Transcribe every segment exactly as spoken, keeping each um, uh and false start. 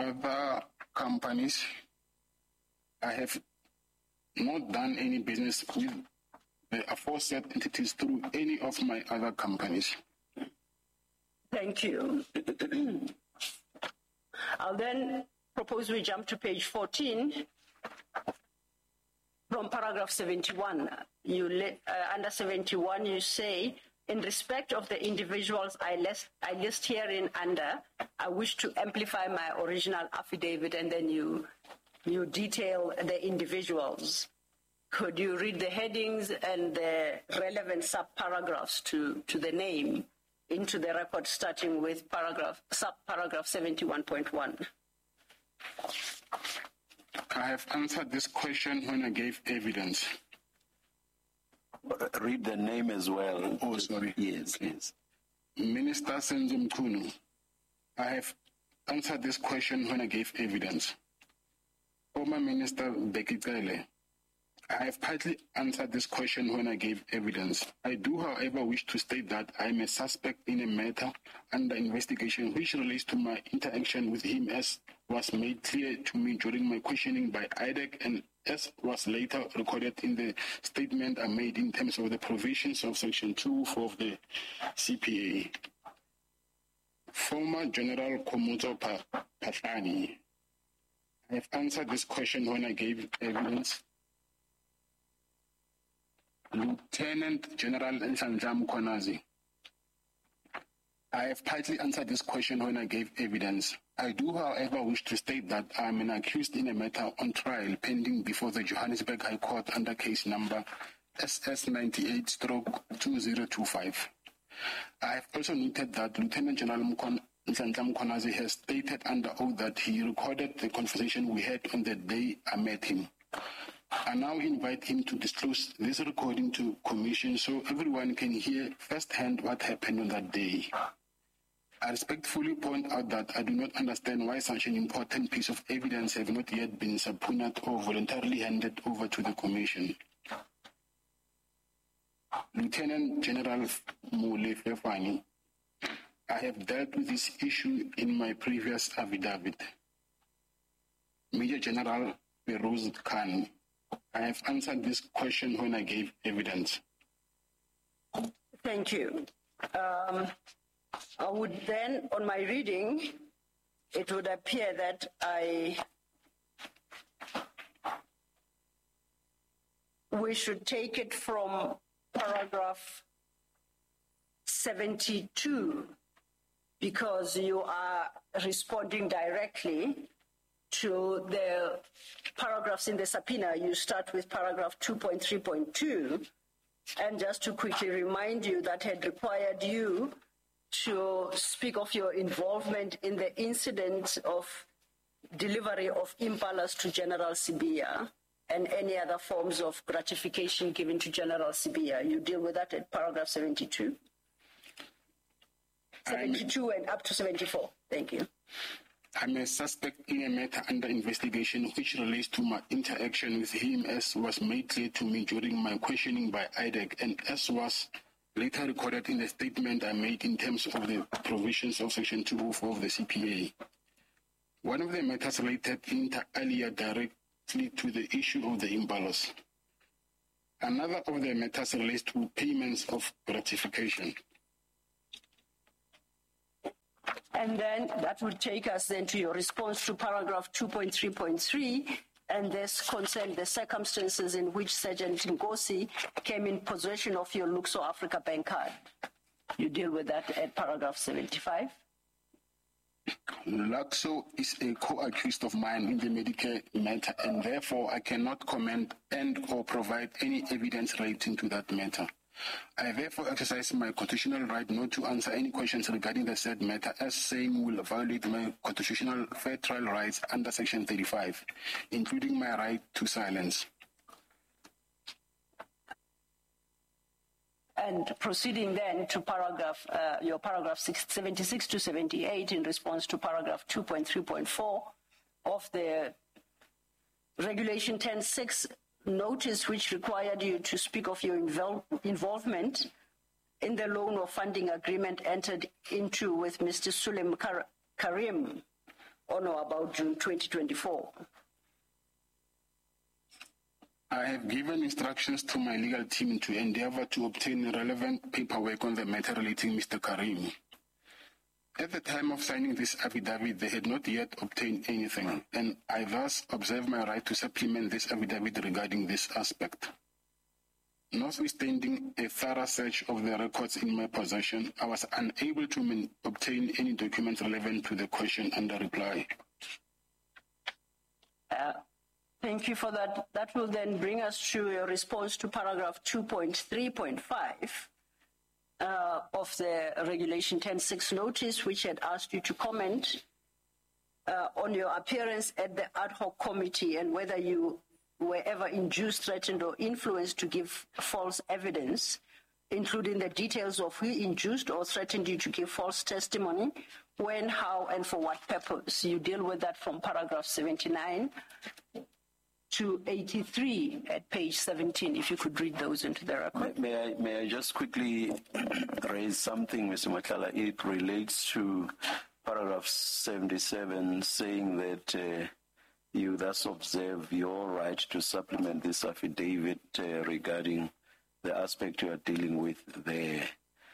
other companies. I have not done any business with the aforesaid entities through any of my other companies. Thank you. I'll then propose we jump to page fourteen. From paragraph seventy-one, you uh, under seventy-one, you say, in respect of the individuals I list, I list herein under, I wish to amplify my original affidavit, and then you you detail the individuals. Could you read the headings and the relevant sub-paragraphs to, to the name into the record, starting with paragraph sub-paragraph seventy-one point one? I have answered this question when I gave evidence. Read the name as well. Oh, sorry. Yes, yes. Minister Senzo Mchunu. I have answered this question when I gave evidence. Former Minister Bheki Cele. I have partly answered this question when I gave evidence. I do, however, wish to state that I am a suspect in a matter under investigation which relates to my interaction with him, as was made clear to me during my questioning by I D E C and as was later recorded in the statement I made in terms of the provisions of Section two four of the C P A. Former General Khomotso Phahlane. I have answered this question when I gave evidence. Lieutenant General Nhlanhla Mkhwanazi. I have partly answered this question when I gave evidence. I do, however, wish to state that I am an accused in a matter on trial pending before the Johannesburg High Court under case number S S ninety-eight stroke two zero two five. I have also noted that Lieutenant General Nhlanhla Mkhwanazi has stated under oath that he recorded the conversation we had on the day I met him. I now invite him to disclose this recording to Commission so everyone can hear firsthand what happened on that day. I respectfully point out that I do not understand why such an important piece of evidence have not yet been subpoenaed or voluntarily handed over to the Commission. Lieutenant General Molefe Fani, I have dealt with this issue in my previous affidavit. Major General Feroz Khan, I have answered this question when I gave evidence. Thank you. Um, I would then, on my reading, it would appear that I we should take it from paragraph seventy-two, because you are responding directly to the paragraphs in the subpoena. You start with paragraph two point three point two, and just to quickly remind you, that had required you to speak of your involvement in the incident of delivery of impalas to General Sibiya and any other forms of gratification given to General Sibiya. You deal with that at paragraph seventy-two. seventy-two and up to seventy-four. Thank you. I'm a suspect in a matter under investigation which relates to my interaction with him, as was made clear to me during my questioning by I D E C and as was later recorded in the statement I made in terms of the provisions of Section two oh four of the C P A. One of the matters related inter alia directly to the issue of the impalas. Another of the matters relates to payments of gratification. And then that would take us then to your response to paragraph two point three point three, and this concerned the circumstances in which Sergeant Ngosi came in possession of your Luxor Africa bank card. You deal with that at paragraph seventy-five. Luxor is a co-accused of mine in the Medicare matter, and therefore I cannot comment and or provide any evidence relating to that matter. I therefore exercise my constitutional right not to answer any questions regarding the said matter, as same will violate my constitutional fair trial rights under Section thirty-five, including my right to silence. And proceeding then to paragraph, uh, your paragraph seventy-six to seventy-eight in response to paragraph two point three point four of the Regulation ten point six notice, which required you to speak of your invol- involvement in the loan or funding agreement entered into with Mister Suleim Kar- Karim on or about June twenty twenty-four? I have given instructions to my legal team to endeavor to obtain relevant paperwork on the matter relating Mister Karim. At the time of signing this affidavit, they had not yet obtained anything, and I thus observe my right to supplement this affidavit regarding this aspect. Notwithstanding a thorough search of the records in my possession, I was unable to min- obtain any documents relevant to the question under reply. Uh, thank you for that. That will then bring us to your response to paragraph two point three point five uh, of the Regulation ten six notice, which had asked you to comment uh, on your appearance at the ad hoc committee and whether you were ever induced, threatened, or influenced to give false evidence, including the details of who induced or threatened you to give false testimony, when, how, and for what purpose. You deal with that from paragraph seventy-nine to eighty-three at page seventeen, if you could read those into the record. May, may I may I just quickly raise something, Mister Matlala? It relates to paragraph seventy-seven, saying that uh, you thus observe your right to supplement this affidavit uh, regarding the aspect you are dealing with there.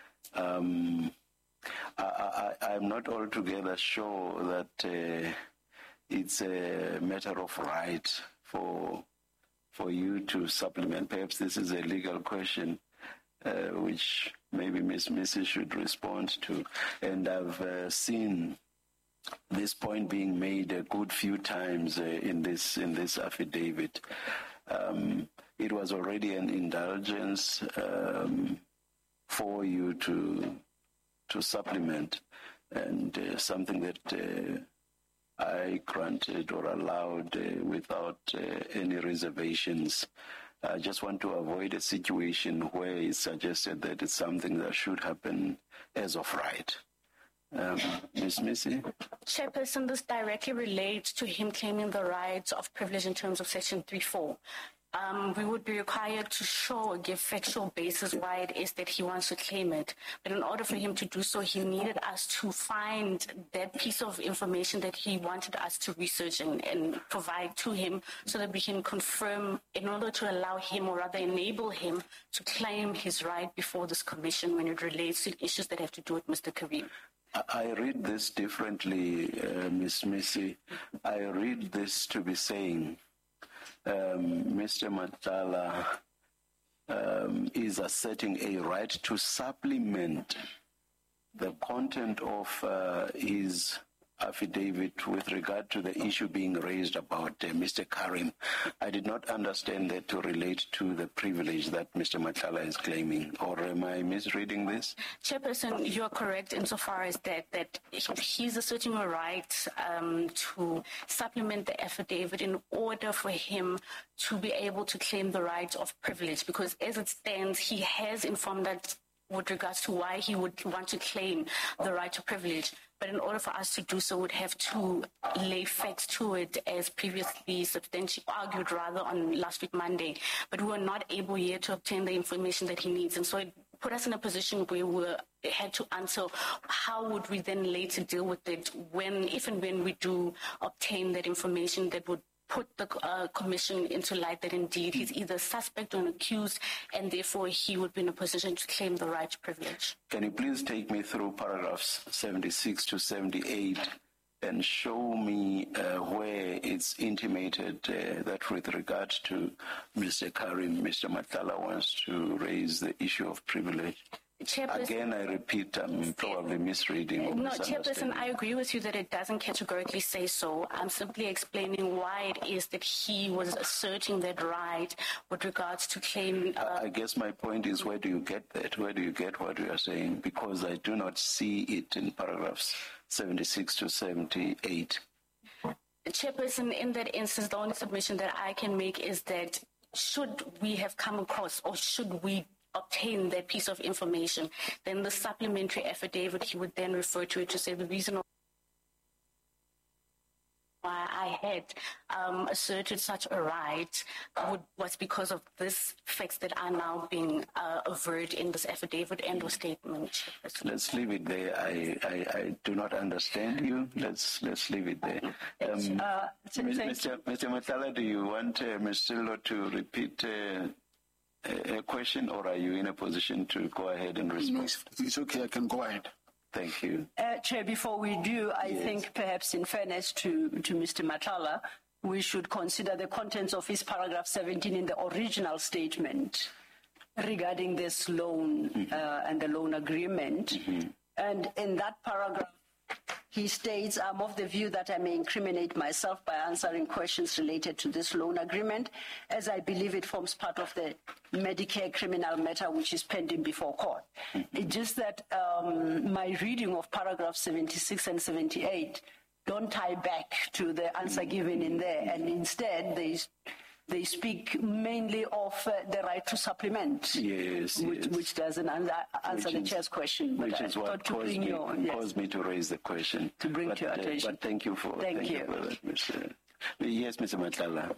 Um, I, I, I'm not altogether sure that uh, it's a matter of right for for you to supplement. Perhaps this is a legal question uh, which maybe Miz Missy should respond to. And I've uh, seen this point being made a good few times uh, in this in this affidavit. Um, it was already an indulgence um, for you to to supplement, and uh, something that uh, I granted or allowed uh, without uh, any reservations. I just want to avoid a situation where it's suggested that it's something that should happen as of right. Um, Miz Missy? Chairperson, this directly relates to him claiming the rights of privilege in terms of Section three four. Um, we would be required to show or give factual basis why it is that he wants to claim it. But in order for him to do so, he needed us to find that piece of information that he wanted us to research and, and provide to him so that we can confirm, in order to allow him, or rather enable him, to claim his right before this commission when it relates to issues that have to do with Mister Karim. I read this differently, uh, Miz Missy. I read this to be saying um, Mister Matlala um, is asserting a right to supplement the content of uh, his affidavit with regard to the issue being raised about uh, Mister Karim. I did not understand that to relate to the privilege that Mister Matlala is claiming, or am I misreading this? Chairperson, you are correct insofar as that, that he's asserting a right um, to supplement the affidavit in order for him to be able to claim the right of privilege, because as it stands, he has informed us with regards to why he would want to claim the right to privilege. But in order for us to do so, we'd have to lay facts to it, as previously substantially argued rather on last week Monday. But we were not able yet to obtain the information that he needs. And so it put us in a position where we were, had to answer how would we then later deal with it when, if and when we do obtain that information that would put the uh, commission into light that indeed he's either suspect or accused, and therefore he would be in a position to claim the right to privilege. Can you please take me through paragraphs seventy-six to seventy-eight and show me uh, where it's intimated uh, that with regard to Mister Karim, Mister Matlala wants to raise the issue of privilege? Again, I repeat, I'm probably misreading or No, Chairperson, I agree with you that it doesn't categorically say so. I'm simply explaining why it is that he was asserting that right with regards to claim. Uh, I guess my point is, where do you get that? Where do you get what you are saying? Because I do not see it in paragraphs seventy-six to seventy-eight. Chairperson, in that instance, the only submission that I can make is that should we have come across, or should we obtain that piece of information, then the supplementary affidavit, he would then refer to it to say the reason why I had um, asserted such a right would, was because of this facts that are now being uh, averred in this affidavit and or statement. Let's leave it there. I, I, I do not understand you. Let's let's leave it there. Um, Uh, so thank Mister Mister Matala, do you want uh, Mister Sillo to repeat uh, a, a question, or are you in a position to go ahead and No, respond? it's, it's okay, I can go ahead. Thank you. Uh, Chair, before we do, I Yes. think perhaps in fairness to, to Mister Matala, we should consider the contents of his paragraph seventeen in the original statement regarding this loan Mm-hmm. uh, and the loan agreement. And in that paragraph, he states, I'm of the view that I may incriminate myself by answering questions related to this loan agreement, as I believe it forms part of the Medicare criminal matter which is pending before court. It's just that um, my reading of paragraph seventy-six and seventy-eight don't tie back to the answer given in there, and instead they they speak mainly of uh, the right to supplement, Yes, which, yes. which doesn't answer, answer Which the is- chair's question. But Which I is what thought to caused bring me, your, yes. caused me to raise the question. To bring but, to your uh, attention. but thank you for Thank you. for that, Mister Yes, Mister Matala.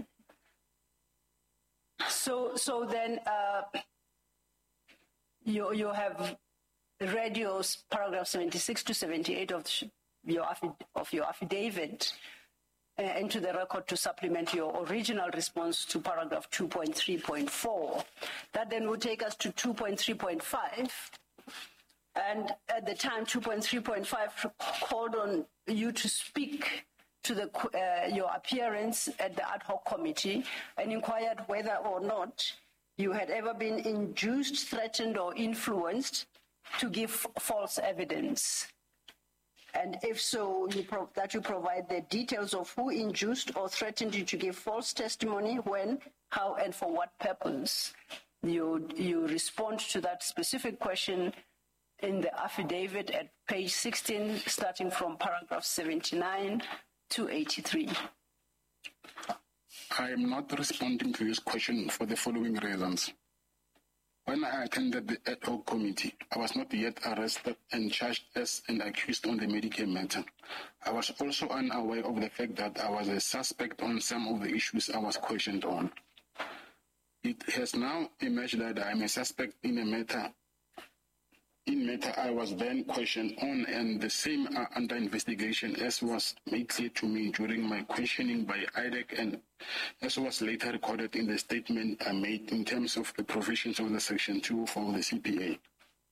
So, so then uh, you you have read your s- paragraph seventy-six to seventy-eight of sh- your affi- of your affidavit uh, into the record to supplement your original response to paragraph two point three point four. That then would take us to two point three point five. And at the time, two point three point five called on you to speak to the, qu- uh, your appearance at the ad hoc committee and inquired whether or not you had ever been induced, threatened, or influenced to give false evidence. And if so, you pro- that you provide the details of who induced or threatened you to give false testimony, when, how, and for what purpose. You, you respond to that specific question in the affidavit at page sixteen, starting from paragraph seventy-nine to eighty-three. I am not responding to this question for the following reasons. When I attended the ad hoc committee, I was not yet arrested and charged as an accused on the Medicare matter. I was also unaware of the fact that I was a suspect on some of the issues I was questioned on. It has now emerged that I am a suspect in a matter in matter I was then questioned on, and the same are under investigation, as was made clear to me during my questioning by I D E C, and as was later recorded in the statement I made in terms of the provisions of the Section two for the C P A.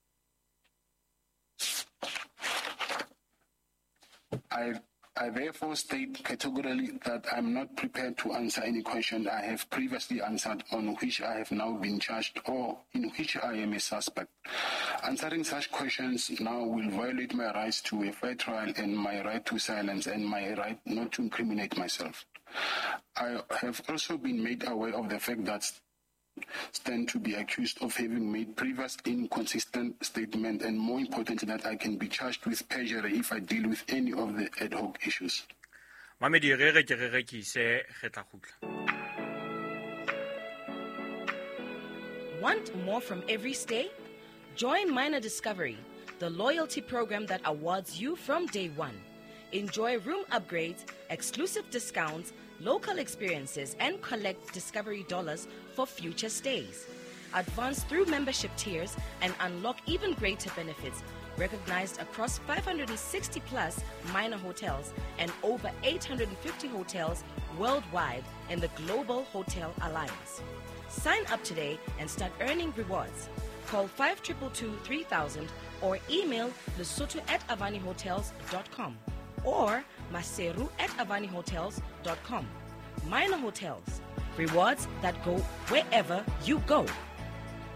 I, I therefore state categorically that I'm not prepared to answer any question I have previously answered on which I have now been charged or in which I am a suspect. Answering such questions now will violate my rights to a fair trial and my right to silence and my right not to incriminate myself. I have also been made aware of the fact that stand to be accused of having made previous inconsistent statement, and more important, that I can be charged with perjury if I deal with any of the ad hoc issues. Mamedi re re ke re rekise ge tla khutla. Want more from every stay? Join Minor Discovery, the loyalty program that awards you from day one. Enjoy room upgrades, exclusive discounts, local experiences, and collect Discovery dollars for future stays. Advance through membership tiers and unlock even greater benefits, recognized across five hundred sixty plus minor hotels and over eight hundred fifty hotels worldwide in the Global Hotel Alliance. Sign up today and start earning rewards. Call five two two two, three thousand or email lesotho at avanihotels dot com or maseru at avanihotels dot com. Minor Hotels, rewards that go wherever you go.